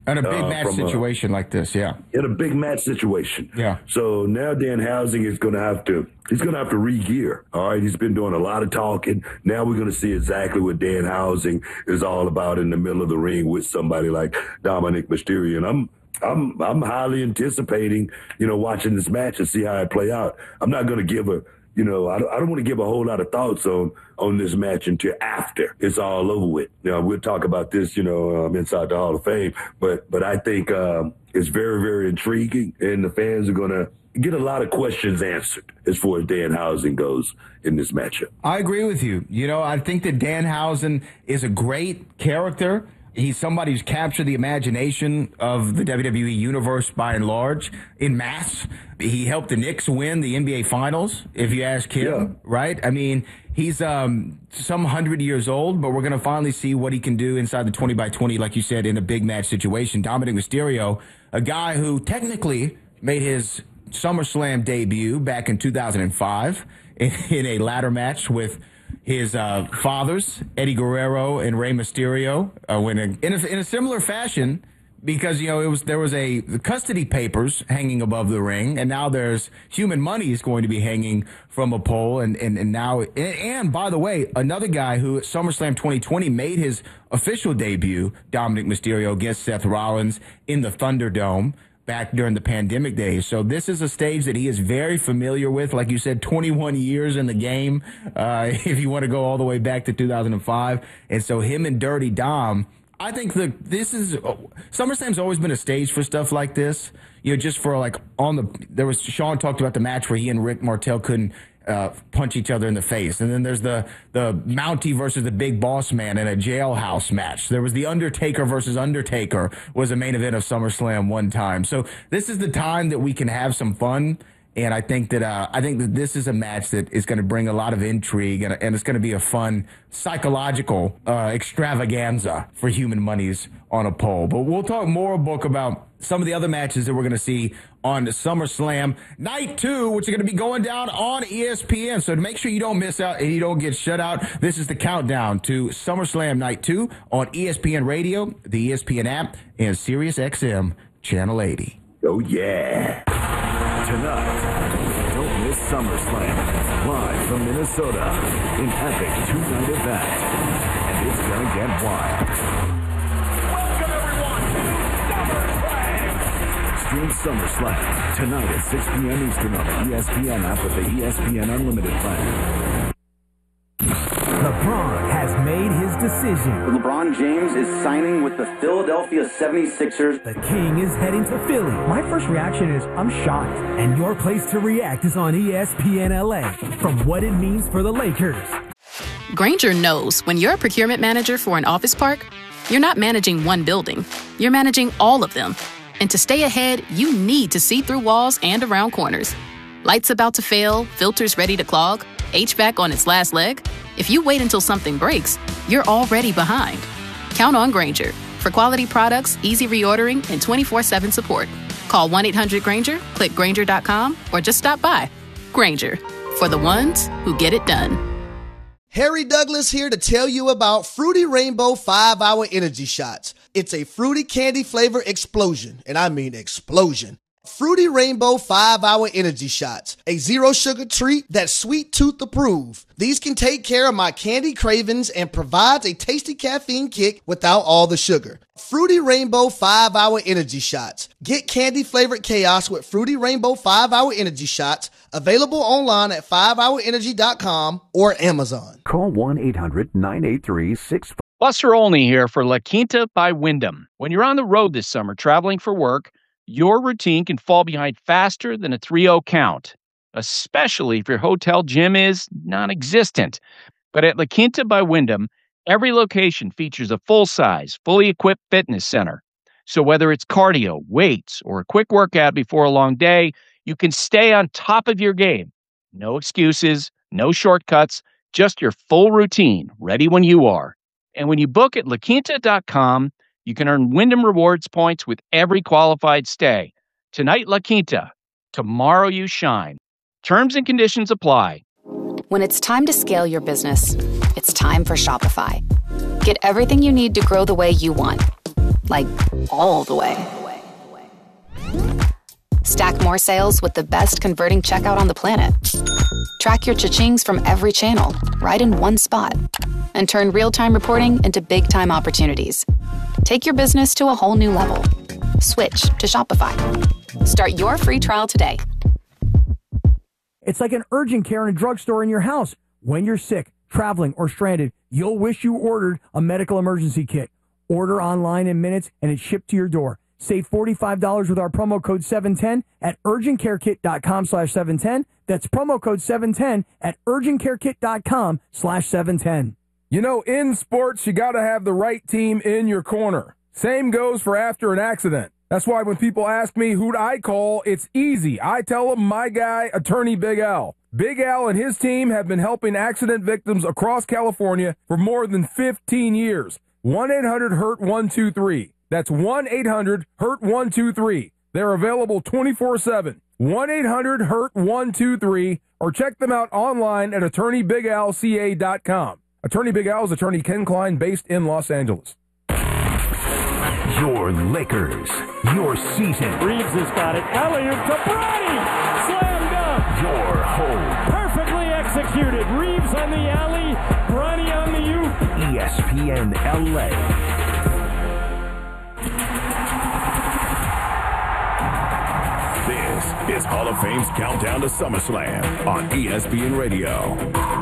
In a big match situation like this, yeah. In a big match situation. Yeah. So now Danhausen is going to have to, he's going to have to re-gear. All right. He's been doing a lot of talking. Now we're going to see exactly what Danhausen is all about in the middle of the ring with somebody like Dominic Mysterio. And I'm highly anticipating, watching this match and see how it play out. I'm not going to give I don't want to give a whole lot of thoughts on this match until after it's all over with. We'll talk about this, inside the Hall of Fame. But I think it's very, very intriguing, and the fans are going to get a lot of questions answered as far as Danhausen goes in this matchup. I agree with you. I think that Danhausen is a great character. He's somebody who's captured the imagination of the WWE universe by and large, in mass. He helped the Knicks win the NBA Finals, if you ask him, right? I mean, he's some 100 years old, but we're going to finally see what he can do inside the 20-by-20, like you said, in a big match situation. Dominic Mysterio, a guy who technically made his SummerSlam debut back in 2005 in a ladder match with his fathers, Eddie Guerrero and Rey Mysterio, winning in a similar fashion, because there was the custody papers hanging above the ring, and now there's human money is going to be hanging from a pole, and now by the way, another guy who at SummerSlam 2020 made his official debut, Dominic Mysterio, against Seth Rollins in the Thunderdome back during the pandemic days. So this is a stage that he is very familiar with. Like you said, 21 years in the game, if you want to go all the way back to 2005. And so him and Dirty Dom, I think SummerSlam's always been a stage for stuff like this. Just for Sean talked about the match where he and Rick Martel couldn't punch each other in the face. And then there's the Mountie versus the Big Boss Man in a jailhouse match. There was the Undertaker versus Undertaker was a main event of SummerSlam one time. So this is the time that we can have some fun. And I think that this is a match that is going to bring a lot of intrigue, and it's going to be a fun psychological extravaganza for human monies on a pole. But we'll talk more, Book, about some of the other matches that we're going to see on the SummerSlam Night 2, which are going to be going down on ESPN. So to make sure you don't miss out and you don't get shut out, this is the countdown to SummerSlam Night 2 on ESPN Radio, the ESPN app, and SiriusXM Channel 80. Oh, yeah. Tonight, don't miss SummerSlam, live from Minnesota, in epic two-night event. And it's gonna get wild. Welcome, everyone, to SummerSlam! Stream SummerSlam, tonight at 6 p.m. Eastern on the ESPN app with the ESPN Unlimited plan. LeBron has made his decision. LeBron James is signing with the Philadelphia 76ers. The King is heading to Philly. My first reaction is, I'm shocked. And your place to react is on ESPN LA. From what it means for the Lakers. Grainger knows when you're a procurement manager for an office park, you're not managing one building. You're managing all of them. And to stay ahead, you need to see through walls and around corners. Lights about to fail, filters ready to clog, HVAC on its last leg. If you wait until something breaks, you're already behind. Count on Grainger for quality products, easy reordering, and 24/7 support. Call 1-800-GRAINGER, click Grainger.com, or just stop by. Grainger, for the ones who get it done. Harry Douglas here to tell you about Fruity Rainbow 5-Hour Energy Shots. It's a fruity candy flavor explosion, and I mean explosion. Fruity Rainbow 5-Hour Energy Shots, a zero-sugar treat that's sweet tooth approved. These can take care of my candy cravings and provides a tasty caffeine kick without all the sugar. Fruity Rainbow 5-Hour Energy Shots. Get candy-flavored chaos with Fruity Rainbow 5-Hour Energy Shots, available online at 5hourenergy.com or Amazon. Call 1-800-983-65. Buster Olney here for La Quinta by Wyndham. When you're on the road this summer traveling for work, your routine can fall behind faster than a 3-0 count, especially if your hotel gym is non-existent. But at La Quinta by Wyndham, every location features a full-size, fully equipped fitness center. So whether it's cardio, weights, or a quick workout before a long day, you can stay on top of your game. No excuses, no shortcuts, just your full routine, ready when you are. And when you book at LaQuinta.com, you can earn Wyndham Rewards points with every qualified stay. Tonight, La Quinta. Tomorrow, you shine. Terms and conditions apply. When it's time to scale your business, it's time for Shopify. Get everything you need to grow the way you want. Like, all the way. Stack more sales with the best converting checkout on the planet. Track your cha-chings from every channel, right in one spot. And turn real-time reporting into big-time opportunities. Take your business to a whole new level. Switch to Shopify. Start your free trial today. It's like an urgent care in a drugstore in your house. When you're sick, traveling, or stranded, you'll wish you ordered a medical emergency kit. Order online in minutes and it's shipped to your door. Save $45 with our promo code 710 at urgentcarekit.com/710. That's promo code 710 at urgentcarekit.com/710. You know, in sports, you got to have the right team in your corner. Same goes for after an accident. That's why when people ask me who I call, it's easy. I tell them my guy, Attorney Big Al. Big Al and his team have been helping accident victims across California for more than 15 years. 1-800-HURT-123. That's 1-800-HURT-123. They're available 24/7. 1-800-HURT-123 or check them out online at attorneybigalca.com. Attorney Big Al is Attorney Ken Klein, based in Los Angeles. Your Lakers, your season. Reeves has got it. Alley-oop to Bronny. Slam dunk. Your home. Perfectly executed. Reeves on the alley. Bronny on the oop. ESPN LA. This is Hall of Fame's Countdown to SummerSlam on ESPN Radio.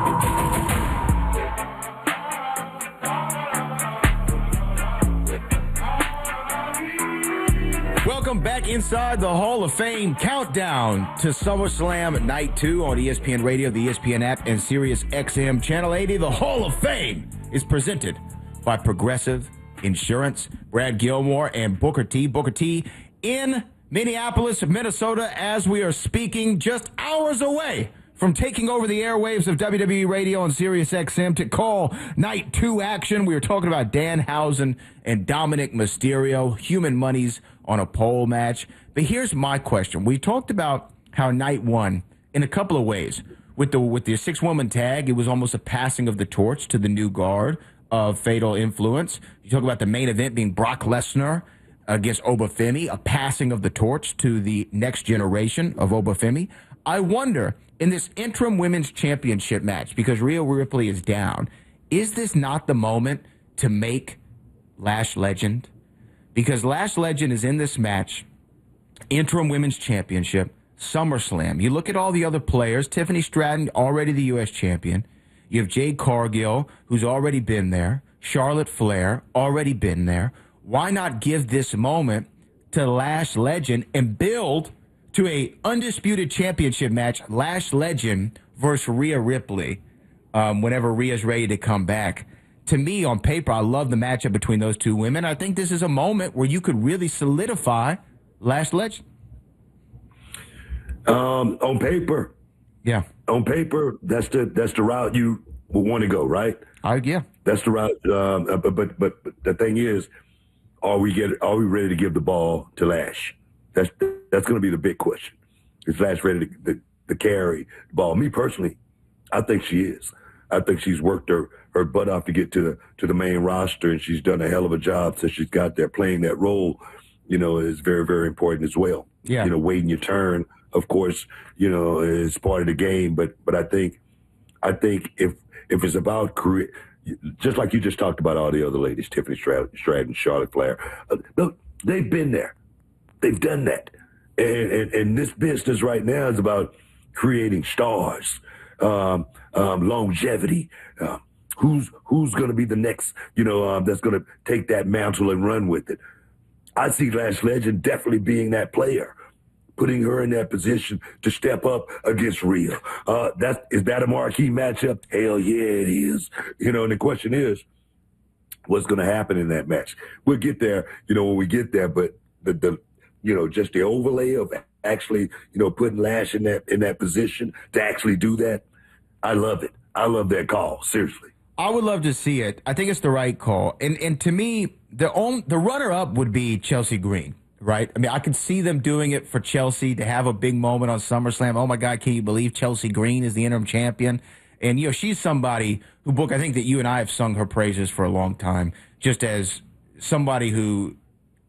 Welcome back inside the Hall of Fame countdown to SummerSlam Night 2 on ESPN Radio, the ESPN app, and Sirius XM Channel 80. The Hall of Fame is presented by Progressive Insurance. Brad Gilmore and Booker T. Booker T in Minneapolis, Minnesota, as we are speaking, just hours away from taking over the airwaves of WWE Radio and Sirius XM to call Night 2 action. We were talking about Danhausen and Dominic Mysterio, human monies on a pole match. But here's my question. We talked about how Night 1, in a couple of ways, with the six-woman tag, it was almost a passing of the torch to the new guard of Fatal Influence. You talk about the main event being Brock Lesnar against Obafemi, a passing of the torch to the next generation of Obafemi. I wonder, in this interim women's championship match, because Rhea Ripley is down, is this not the moment to make Lash Legend? Because Lash Legend is in this match, interim women's championship, SummerSlam. You look at all the other players, Tiffany Stratton, already the U.S. champion. You have Jade Cargill, who's already been there. Charlotte Flair, already been there. Why not give this moment to Lash Legend and build to a undisputed championship match, Lash Legend versus Rhea Ripley, whenever Rhea's ready to come back? To me, on paper, I love the matchup between those two women. I think this is a moment where you could really solidify Lash Legend. On paper. Yeah. On paper, that's the route you would want to go, right? Yeah. That's the route. But the thing is, are we ready to give the ball to Lash? That's going to be the big question. Is Lash ready to carry the ball? Me personally, I think she is. I think she's worked her butt off to get to the main roster, and she's done a hell of a job since she's got there. Playing that role, is very, very important as well. Yeah. Waiting your turn, of course, is part of the game. But I think if it's about career, just like you just talked about all the other ladies, Tiffany Stratton, Charlotte Flair, they've been there. They've done that. And this business right now is about creating stars, longevity. Who's going to be the next, that's going to take that mantle and run with it? I see Lash Legend definitely being that player, putting her in that position to step up against Rhea. Is that a marquee matchup? Hell yeah, it is. And the question is, what's going to happen in that match? We'll get there, when we get there, but just the overlay of actually, putting Lash in that position to actually do that, I love it. I love that call, seriously. I would love to see it. I think it's the right call. And to me, the runner-up would be Chelsea Green, right? I mean, I could see them doing it for Chelsea to have a big moment on SummerSlam. Oh, my God, can you believe Chelsea Green is the interim champion? And, she's somebody who, I think that you and I have sung her praises for a long time, just as somebody who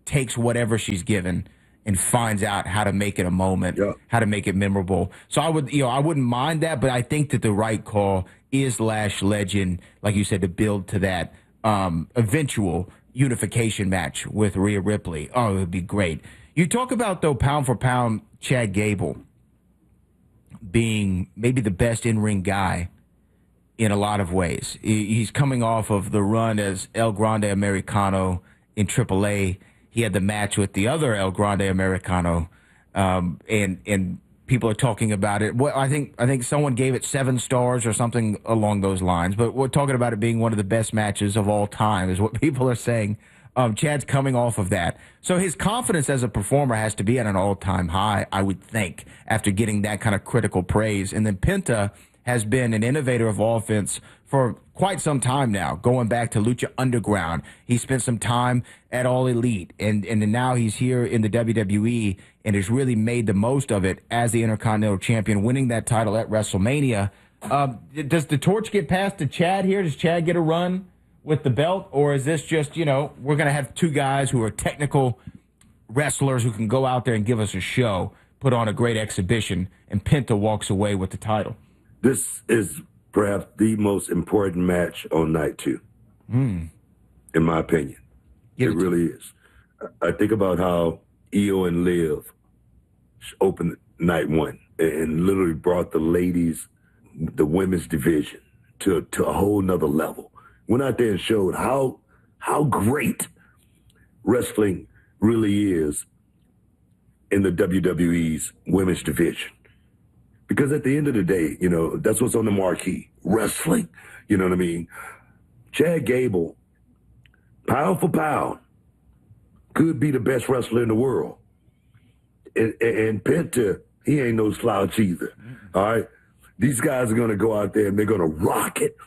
takes whatever she's given and finds out how to make it a moment, how to make it memorable. So I wouldn't mind that, but I think that the right call is Lash Legend, like you said, to build to that eventual unification match with Rhea Ripley. Oh, it would be great. You talk about, though, pound for pound, Chad Gable being maybe the best in-ring guy in a lot of ways. He's coming off of the run as El Grande Americano in AAA. He had the match with the other El Grande Americano, and people are talking about it. Well, I think someone gave it 7 stars or something along those lines. But we're talking about it being one of the best matches of all time, is what people are saying. Chad's coming off of that, so his confidence as a performer has to be at an all-time high, I would think, after getting that kind of critical praise. And then Penta has been an innovator of offense for quite some time now, going back to Lucha Underground. He spent some time at All Elite, and now he's here in the WWE and has really made the most of it as the Intercontinental Champion, winning that title at WrestleMania. Does the torch get passed to Chad here? Does Chad get a run with the belt? Or is this just, we're going to have 2 guys who are technical wrestlers who can go out there and give us a show, put on a great exhibition, and Penta walks away with the title? This is perhaps the most important match on night 2, in my opinion. It really is. I think about how Io and Liv opened night 1 and literally brought the ladies, the women's division, to a whole nother level. Went out there and showed how great wrestling really is in the WWE's women's division. Because at the end of the day, that's what's on the marquee, wrestling. You know what I mean? Chad Gable, pound for pound, could be the best wrestler in the world. And Penta, he ain't no slouch either. All right? These guys are going to go out there and they're going to rock it.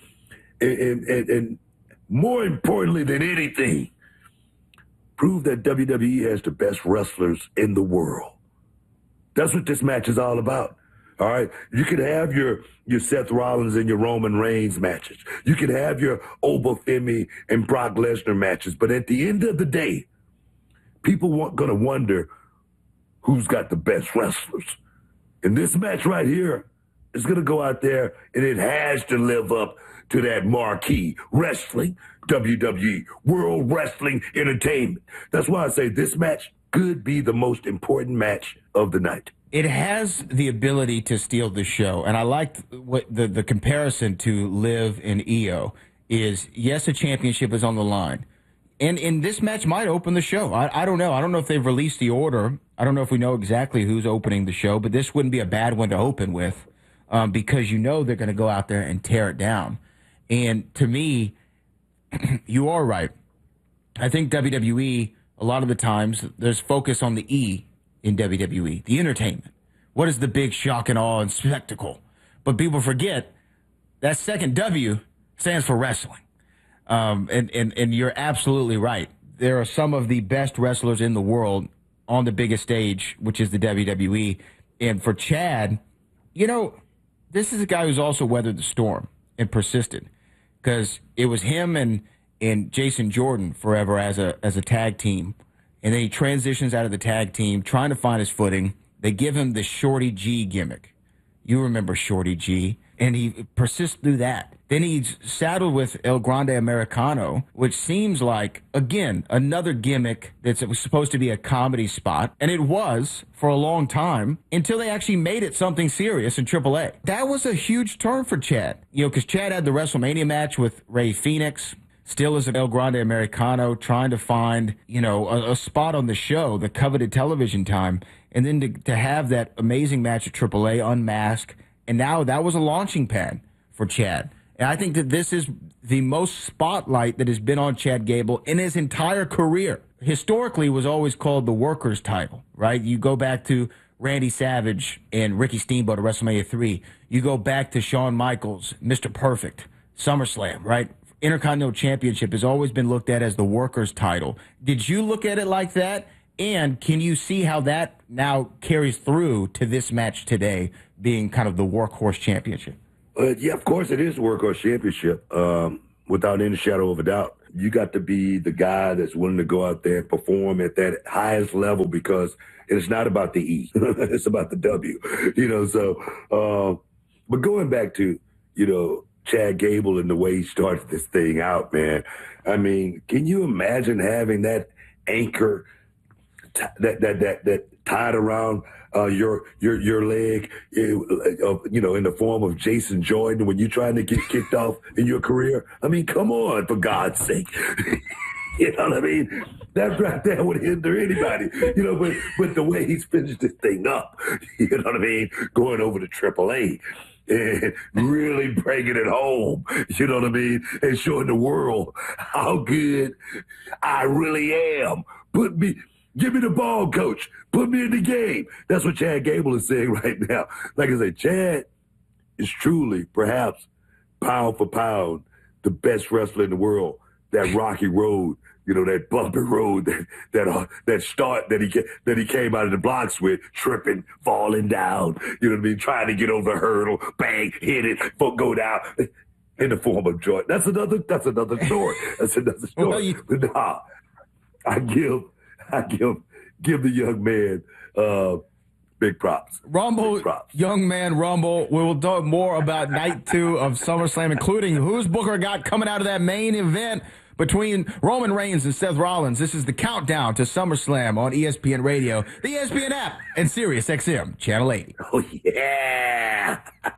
And more importantly than anything, prove that WWE has the best wrestlers in the world. That's what this match is all about. All right, you could have your Seth Rollins and your Roman Reigns matches. You could have your Obafemi and Brock Lesnar matches. But at the end of the day, people are going to wonder who's got the best wrestlers. And this match right here is going to go out there, and it has to live up to that marquee wrestling, WWE, World Wrestling Entertainment. That's why I say this match could be the most important match of the night. It has the ability to steal the show, and I liked what the comparison to Liv and Io is. Yes, a championship is on the line, and this match might open the show. I don't know. I don't know if they've released the order. I don't know if we know exactly who's opening the show, but this wouldn't be a bad one to open with, because they're going to go out there and tear it down. And to me, you are right. I think WWE, a lot of the times, there's focus on the E in WWE, the entertainment. What is the big shock and awe and spectacle? But people forget that second W stands for wrestling. And you're absolutely right. There are some of the best wrestlers in the world on the biggest stage, which is the WWE. And for Chad, this is a guy who's also weathered the storm and persisted, because it was him and Jason Jordan forever as a tag team. And then he transitions out of the tag team, trying to find his footing. They give him the Shorty G gimmick. You remember Shorty G. And he persists through that. Then he's saddled with El Grande Americano, which seems like, again, another gimmick that's supposed to be a comedy spot. And it was for a long time, until they actually made it something serious in AAA. That was a huge turn for Chad. Because Chad had the WrestleMania match with Rey Fenix, still as an El Grande Americano, trying to find, a spot on the show, the coveted television time, and then to have that amazing match at AAA, Unmasked, and now that was a launching pad for Chad. And I think that this is the most spotlight that has been on Chad Gable in his entire career. Historically, it was always called the Workers title, right? You go back to Randy Savage and Ricky Steamboat at WrestleMania 3. You go back to Shawn Michaels, Mr. Perfect, SummerSlam, right? Intercontinental Championship has always been looked at as the Workers title. Did you look at it like that? And can you see how that now carries through to this match today being kind of the Workhorse Championship? Yeah, of course it is the Workhorse Championship, without any shadow of a doubt. you got to be the guy that's willing to go out there and perform at that highest level, because it's not about the E. It's about the W. But going back to, Chad Gable and the way he started this thing out, man. I mean, can you imagine having that anchor that tied around your leg, in the form of Jason Jordan when you're trying to get kicked off in your career? I mean, come on, for God's sake. You know what I mean? That right there would hinder anybody, but the way he's finished this thing up, you know what I mean? Going over to AAA and really bringing it home, you know what I mean? And showing the world how good I really am. Give me the ball, coach. Put me in the game. That's what Chad Gable is saying right now. Like I said, Chad is truly, perhaps, pound for pound, the best wrestler in the world. That rocky road, that bumpy road, that start that he came out of the blocks with, tripping, falling down, you know what I mean, trying to get over the hurdle, bang, hit it, foot go down, in the form of Jordan. That's another story. That's another story. But nah, I give the young man big props. Rumble, big props. Young man Rumble. We will talk more about night 2 of SummerSlam, including who's Booker got coming out of that main event between Roman Reigns and Seth Rollins. This is the countdown to SummerSlam on ESPN Radio, the ESPN app, and Sirius XM Channel 80. Oh, yeah.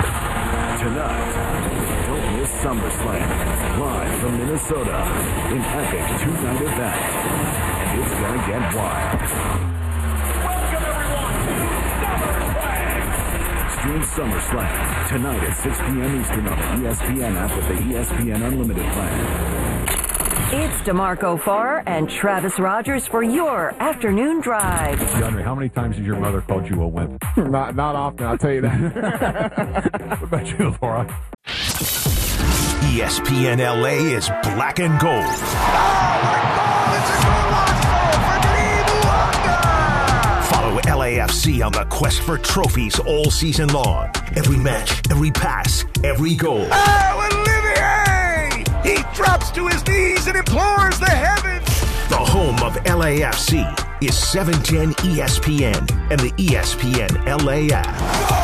Tonight, don't miss SummerSlam, live from Minnesota, in epic 2-night event. And it's gonna get wild. Welcome, everyone, to SummerSlam. Stream SummerSlam tonight at 6 p.m. Eastern on the ESPN app with the ESPN Unlimited plan. It's DeMarco Farr and Travis Rogers for your afternoon drive. DeAndre, how many times has your mother called you a wimp? Not often, I'll tell you that. What about you, Laura? ESPN LA is black and gold. Oh, my God, it's a goal for Follow LAFC on the quest for trophies all season long. Every match, every pass, every goal. Oh, Olivier! He drops to his knees and implores the heavens. The home of LAFC is 710 ESPN and the ESPN LA app.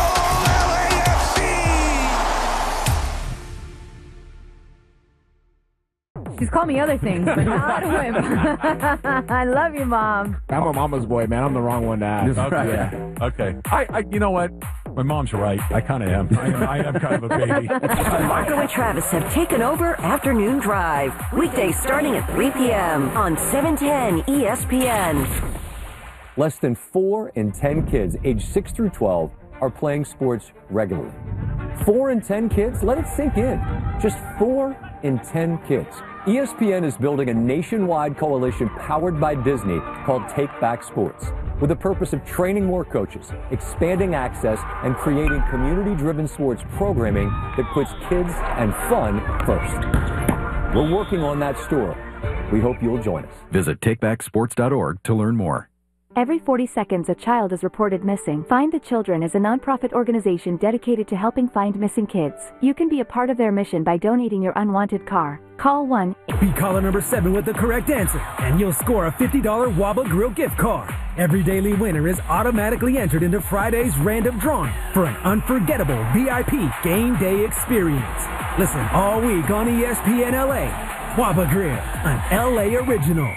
She's called me other things, but not a whip. I love you, Mom. I'm a mama's boy, man. I'm the wrong one to ask. Okay. Yeah. Okay. I you know what? My mom's right. I kind of am. I am kind of a baby. Marco and Travis have taken over Afternoon Drive. Weekdays starting at 3 p.m. on 710 ESPN. Less than 4 in 10 kids aged 6 through 12 are playing sports regularly. 4 in 10 kids? Let it sink in. Just 4 in 10 kids. ESPN is building a nationwide coalition powered by Disney called Take Back Sports, with the purpose of training more coaches, expanding access, and creating community-driven sports programming that puts kids and fun first. We're working on that story. We hope you'll join us. Visit takebacksports.org to learn more. Every 40 seconds, a child is reported missing. Find the Children is a nonprofit organization dedicated to helping find missing kids. You can be a part of their mission by donating your unwanted car. Call 1. Be caller number 7 with the correct answer, and you'll score a $50 Waba Grill gift card. Every daily winner is automatically entered into Friday's random drawing for an unforgettable VIP game day experience. Listen all week on ESPN LA. Waba Grill, an LA original.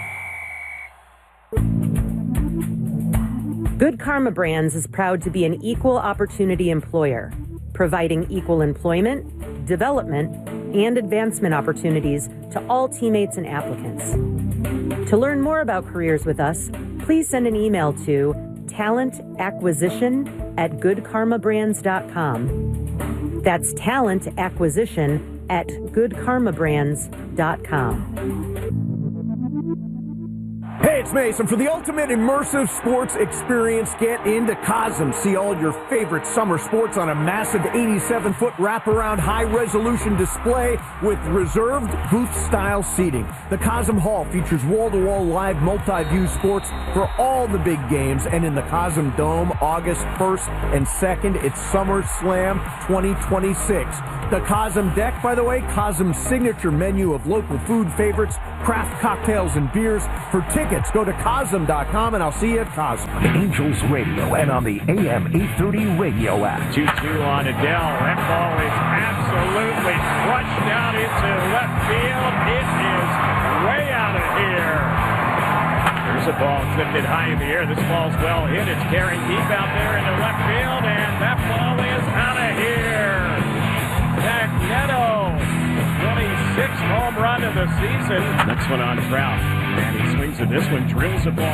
Good Karma Brands is proud to be an equal opportunity employer, providing equal employment, development, and advancement opportunities to all teammates and applicants. To learn more about careers with us, please send an email to talentacquisition@goodkarmabrands.com. That's talentacquisition@goodkarmabrands.com. Hey, it's Mason. For the ultimate immersive sports experience, get into Cosm. See all your favorite summer sports on a massive 87-foot wraparound high-resolution display with reserved booth-style seating. The Cosm Hall features wall-to-wall live multi-view sports for all the big games. And in the Cosm Dome, August 1st and 2nd, it's SummerSlam 2026. The Cosm Deck, by the way, Cosm's signature menu of local food favorites, craft cocktails, and beers. For tickets, go to Cosm.com, and I'll see you at Cosm. Angels Radio and on the AM 830 radio app. 2-2 on Adele. That ball is absolutely crushed out into left field. It is way out of here. There's a ball lifted high in the air. This ball's well hit. It's carrying deep out there into left field, and that ball is out of here. Zach Neto, 26th home run of the season. Next one on Trout. And he swings at this one, drills the ball